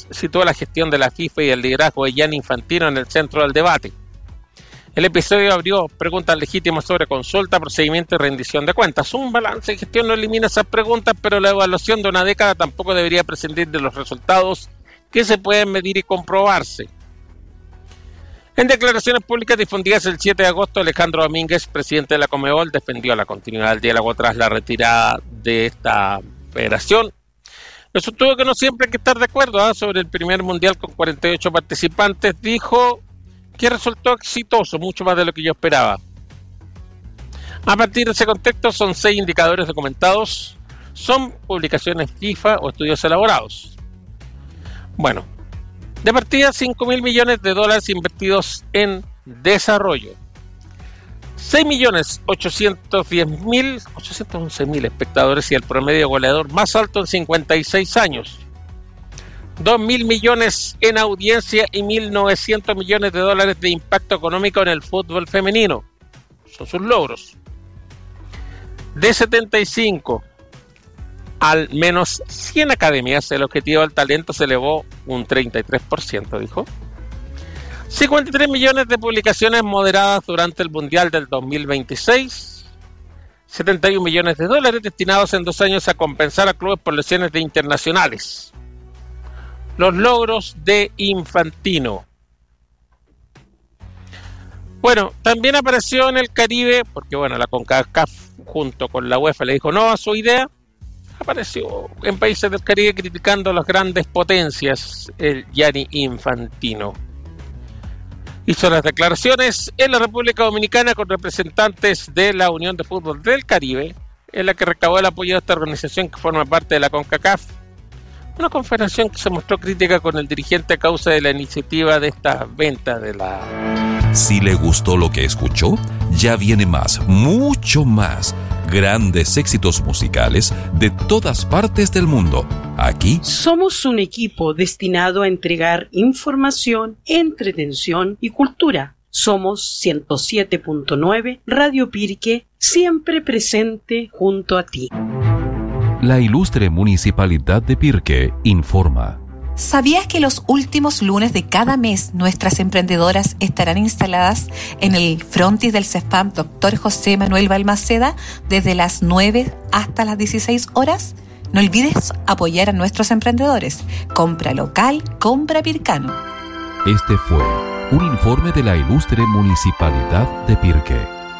Núñez situó la gestión de la FIFA y el liderazgo de Gianni Infantino en el centro del debate. El episodio abrió preguntas legítimas sobre consulta, procedimiento y rendición de cuentas. Un balance de gestión no elimina esas preguntas, pero la evaluación de una década tampoco debería prescindir de los resultados que se pueden medir y comprobarse. En declaraciones públicas difundidas el 7 de agosto, Alejandro Domínguez, presidente de la Conmebol, defendió la continuidad del diálogo tras la retirada de esta federación. Le sostuvo que no siempre hay que estar de acuerdo sobre el primer mundial con 48 participantes. Dijo que resultó exitoso, mucho más de lo que yo esperaba. A partir de ese contexto, son 6 indicadores documentados, son publicaciones FIFA o estudios elaborados. Bueno, de partida, $5.000 millones invertidos en desarrollo. 6.811.000 espectadores y el promedio goleador más alto en 56 años. 2.000 millones en audiencia y $1.900 millones de impacto económico en el fútbol femenino. Son sus logros. De 75 al menos 100 academias, el objetivo del talento se elevó un 33%, dijo. 53 millones de publicaciones moderadas durante el Mundial del 2026. $71 millones destinados en 2 años a compensar a clubes por lesiones de internacionales. Los logros de Infantino. Bueno, también apareció en el Caribe, porque bueno, la CONCACAF junto con la UEFA le dijo no a su idea. Apareció en países del Caribe criticando a las grandes potencias, el Gianni Infantino. Hizo las declaraciones en la República Dominicana con representantes de la Unión de Fútbol del Caribe, en la que recabó el apoyo de esta organización que forma parte de la CONCACAF. Una confederación que se mostró crítica con el dirigente a causa de la iniciativa de esta venta de la... Si le gustó lo que escuchó, ya viene más, mucho más. Grandes éxitos musicales de todas partes del mundo. Aquí somos un equipo destinado a entregar información, entretención y cultura. Somos 107.9 Radio Pirque, siempre presente junto a ti. La ilustre Municipalidad de Pirque informa. ¿Sabías que los últimos lunes de cada mes nuestras emprendedoras estarán instaladas en el frontis del CESPAM Dr. José Manuel Balmaceda desde las 9 hasta las 16 horas? No olvides apoyar a nuestros emprendedores. Compra local, compra pircano. Este fue un informe de la ilustre Municipalidad de Pirque.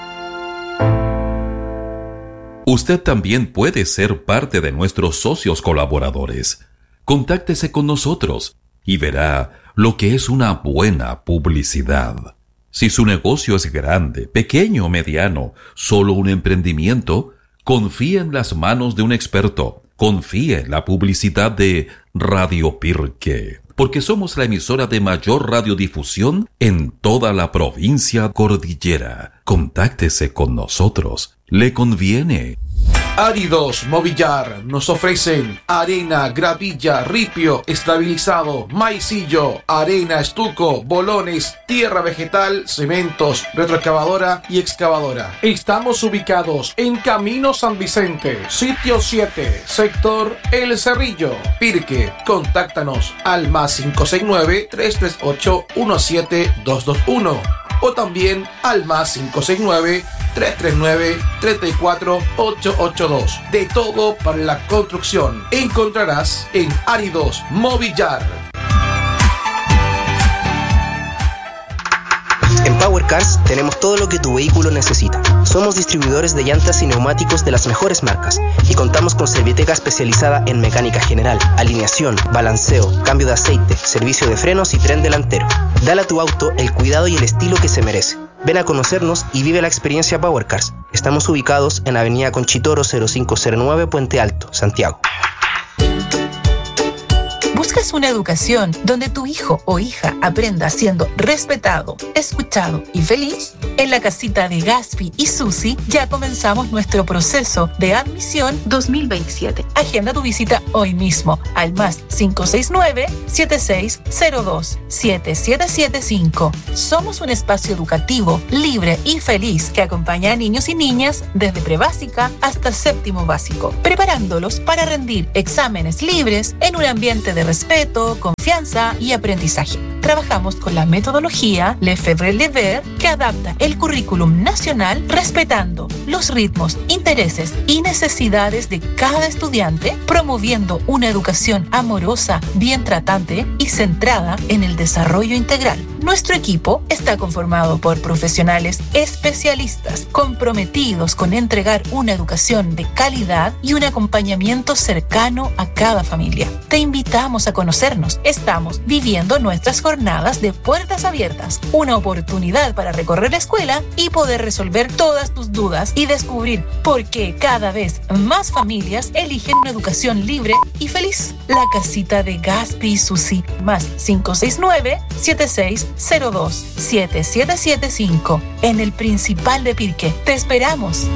Usted también puede ser parte de nuestros socios colaboradores. Contáctese con nosotros y verá lo que es una buena publicidad. Si su negocio es grande, pequeño o mediano, solo un emprendimiento, confíe en las manos de un experto. Confíe en la publicidad de Radio Pirque, porque somos la emisora de mayor radiodifusión en toda la provincia cordillera. Contáctese con nosotros. Le conviene. Áridos Movillar nos ofrecen arena, gravilla, ripio, estabilizado, maicillo, arena, estuco, bolones, tierra vegetal, cementos, retroexcavadora y excavadora. Estamos ubicados en Camino San Vicente, sitio 7, sector El Cerrillo, Pirque. Contáctanos al +569 338 17221 o también al +569 339 34882. De todo para la construcción encontrarás en Áridos Movillar. En Power Cars tenemos todo lo que tu vehículo necesita. Somos distribuidores de llantas y neumáticos de las mejores marcas y contamos con Serviteca especializada en mecánica general, alineación, balanceo, cambio de aceite, servicio de frenos y tren delantero. Dale a tu auto el cuidado y el estilo que se merece. Ven a conocernos y vive la experiencia Power Cars. Estamos ubicados en Avenida Conchitoro 0509 Puente Alto, Santiago. ¿Buscas una educación donde tu hijo o hija aprenda siendo respetado, escuchado y feliz? En la casita de Gaspi y Susi ya comenzamos nuestro proceso de admisión 2027. Agenda tu visita hoy mismo al +569-7602-7775. Somos un espacio educativo, libre y feliz que acompaña a niños y niñas desde prebásica hasta séptimo básico, preparándolos para rendir exámenes libres en un ambiente de respeto, confianza y aprendizaje. Trabajamos con la metodología Lefebvre-Lever, que adapta el currículum nacional respetando los ritmos, intereses y necesidades de cada estudiante, promoviendo una educación amorosa, bien tratante y centrada en el desarrollo integral. Nuestro equipo está conformado por profesionales especialistas comprometidos con entregar una educación de calidad y un acompañamiento cercano a cada familia. Te invitamos a conocernos. Estamos viviendo nuestras jornadas de puertas abiertas, una oportunidad para recorrer la escuela y poder resolver todas tus dudas y descubrir por qué cada vez más familias eligen una educación libre y feliz. La casita de Gaspi y Susi, más 569-7602-7775, en el Principal de Pirque. ¡Te esperamos!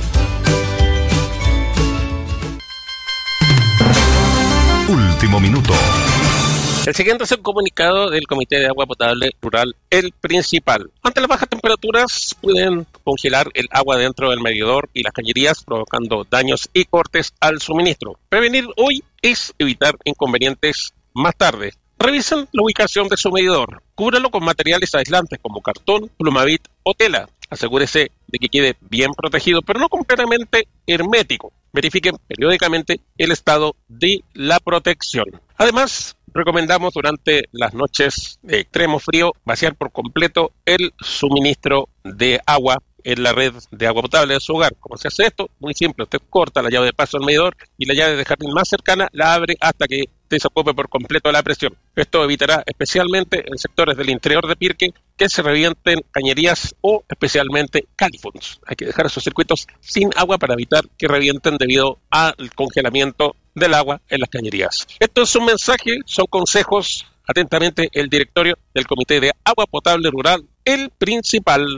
Último minuto. El siguiente es el comunicado del Comité de Agua Potable Rural, el Principal. Ante las bajas temperaturas pueden congelar el agua dentro del medidor y las cañerías, provocando daños y cortes al suministro. Prevenir hoy es evitar inconvenientes más tarde. Revisen la ubicación de su medidor. Cúbralo con materiales aislantes como cartón, plumavit o tela. Asegúrese de que quede bien protegido, pero no completamente hermético. Verifiquen periódicamente el estado de la protección. Además, recomendamos durante las noches de extremo frío vaciar por completo el suministro de agua en la red de agua potable de su hogar. ¿Cómo se hace esto? Muy simple. Usted corta la llave de paso del medidor y la llave de jardín más cercana la abre hasta que desocupe por completo la presión. Esto evitará especialmente en sectores del interior de Pirque que se revienten cañerías o especialmente califons. Hay que dejar esos circuitos sin agua para evitar que revienten debido al congelamiento del agua en las cañerías. Esto es un mensaje, son consejos. Atentamente, el directorio del Comité de Agua Potable Rural, el Principal.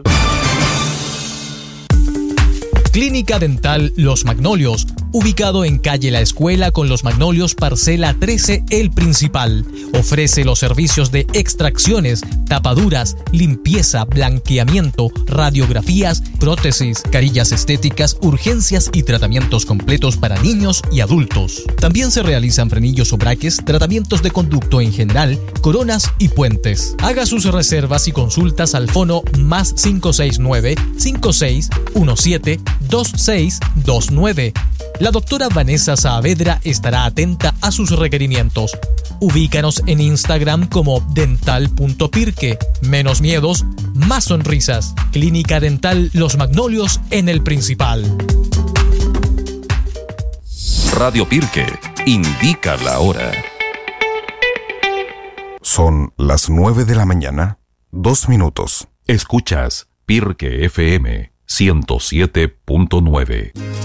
Clínica Dental Los Magnolios, ubicado en calle La Escuela con Los Magnolios, parcela 13, El Principal. Ofrece los servicios de extracciones, tapaduras, limpieza, blanqueamiento, radiografías, prótesis, carillas estéticas, urgencias y tratamientos completos para niños y adultos. También se realizan frenillos o braques, tratamientos de conducto en general, coronas y puentes. Haga sus reservas y consultas al fono más 569-5617-2629. La doctora Vanessa Saavedra estará atenta a sus requerimientos. Ubícanos en Instagram como dental.pirque. Menos miedos, más sonrisas. Clínica Dental Los Magnolios en El Principal. Radio Pirque indica la hora. Son las 9 de la mañana, 2 minutos. Escuchas Pirque FM 107.9.